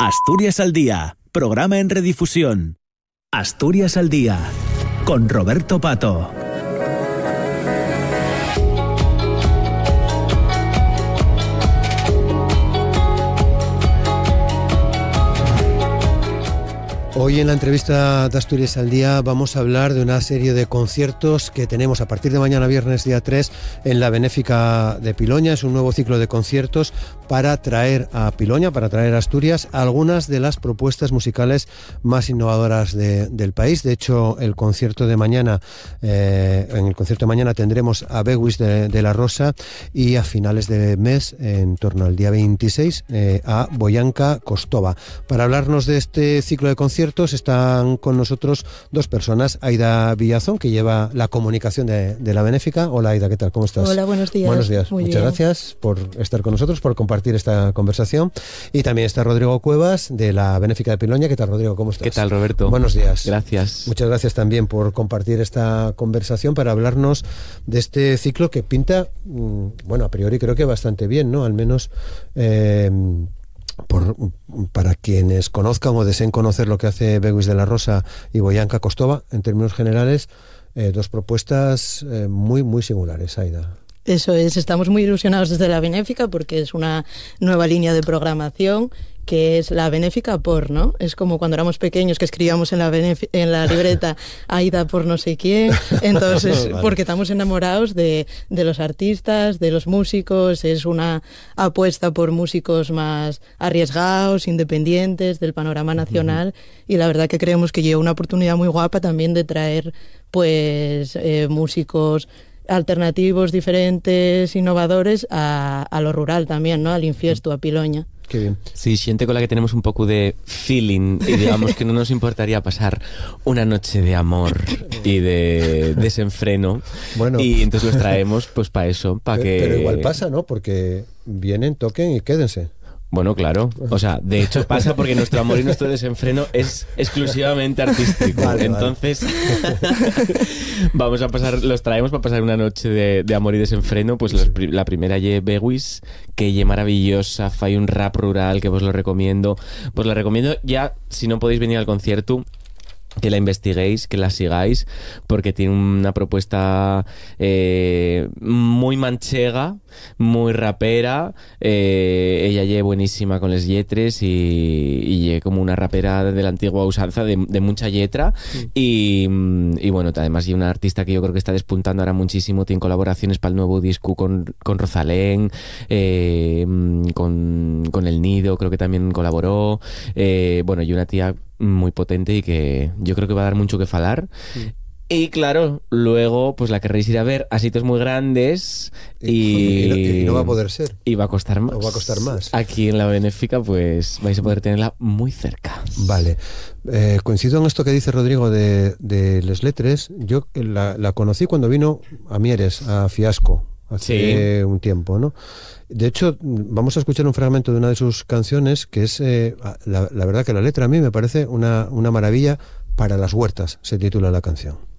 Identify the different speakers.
Speaker 1: Asturias al Día, programa en redifusión. Asturias al Día, con Roberto Pato.
Speaker 2: Hoy en la entrevista de Asturias al Día vamos a hablar de una serie de conciertos que tenemos a partir de mañana viernes día 3 en la Benéfica de Piloña. Es un nuevo ciclo de conciertos para traer a Piloña, para traer a Asturias algunas de las propuestas musicales más innovadoras del país. De hecho, el concierto de mañana, en el concierto de mañana tendremos a Bewis de la Rosa y a finales de mes, en torno al día 26, a Boyanka Kostova. Para hablarnos de este ciclo de conciertos están con nosotros dos personas. Aida Villazón, que lleva la comunicación de la Benéfica. Hola Aida, ¿qué tal? ¿Cómo estás?
Speaker 3: Hola, buenos días.
Speaker 2: Buenos días.
Speaker 3: Muy
Speaker 2: Muchas
Speaker 3: bien.
Speaker 2: Gracias por estar con nosotros, por compartir esta conversación. Y también está Rodrigo Cuevas, de la Benéfica de Piloña. ¿Qué tal, Rodrigo? ¿Cómo estás?
Speaker 4: ¿Qué tal, Roberto?
Speaker 2: Buenos días.
Speaker 4: Gracias.
Speaker 2: Muchas gracias también por compartir esta conversación para hablarnos de este ciclo que pinta, bueno, a priori creo que bastante bien, ¿no? Al menos para quienes conozcan o deseen conocer lo que hace Bewis de la Rosa y Boyanka Kostova, en términos generales, dos propuestas muy, muy singulares, Aida.
Speaker 3: Eso es, estamos muy ilusionados desde la Benéfica porque es una nueva línea de programación que es la Benéfica por, ¿no? Es como cuando éramos pequeños que escribíamos en la libreta Aida por no sé quién. Entonces, vale. Porque estamos enamorados de los artistas, de los músicos. Es una apuesta por músicos más arriesgados, independientes, del panorama nacional. Y la verdad que creemos que lleva una oportunidad muy guapa también de traer pues músicos alternativos, diferentes, innovadores a lo rural también, ¿no? Al Infiesto, a Piloña.
Speaker 2: Qué bien.
Speaker 4: Sí, xente con la que tenemos un poco de feeling y digamos que no nos importaría pasar una noche de amor y de desenfreno. Bueno, y entonces los traemos pues para eso, para que...
Speaker 2: Pero igual pasa, ¿no? Porque vienen, toquen y quédense.
Speaker 4: Bueno, claro, o sea, de hecho pasa porque nuestro amor y nuestro desenfreno es exclusivamente artístico. Vale, entonces los traemos para pasar una noche de amor y desenfreno. Pues la primera lle Bewis, que lle maravillosa, fai un rap rural que vos lo recomiendo. Pues la recomiendo ya, si no podéis venir al concierto, que la investiguéis, que la sigáis, porque tiene una propuesta muy manchega, muy rapera. Ella lle buenísima con les lletres y lle como una rapera de la antigua usanza de mucha letra. Y bueno, además lle una artista que yo creo que está despuntando ahora muchísimo. Tiene colaboraciones para el nuevo disco con Rosalén, con El Nido, creo que también colaboró. Bueno, y una tía muy potente y que yo creo que va a dar mucho que falar. Y claro, luego pues la querréis ir a ver a sitios muy grandes y
Speaker 2: no va a poder ser.
Speaker 4: Y va a costar más.
Speaker 2: O va a costar más.
Speaker 4: Aquí en la Benéfica pues vais a poder tenerla muy cerca.
Speaker 2: Vale. Coincido en esto que dice Rodrigo de Les Letres. Yo la conocí cuando vino a Mieres, a Fiasco, hace un tiempo, ¿no? De hecho, vamos a escuchar un fragmento de una de sus canciones que es, la verdad que la letra a mí me parece una maravilla. Para las huertas se titula la canción.